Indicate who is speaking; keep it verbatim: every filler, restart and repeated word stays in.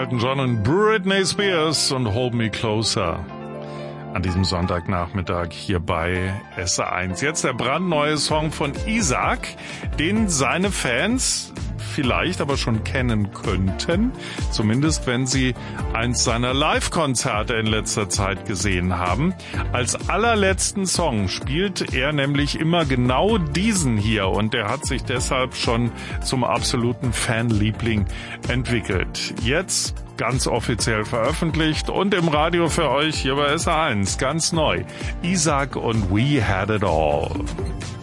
Speaker 1: Elton John und Britney Spears und Hold Me Closer. An diesem Sonntagnachmittag hier bei S eins. Jetzt der brandneue Song von Isaac, den seine Fans vielleicht aber schon kennen könnten. Zumindest wenn sie eins seiner Live-Konzerte in letzter Zeit gesehen haben. Als allerletzten Song spielt er nämlich immer genau diesen hier und der hat sich deshalb schon zum absoluten Fanliebling entwickelt. Jetzt ganz offiziell veröffentlicht und im Radio für euch hier bei S eins ganz neu. Isaac und We Had It All.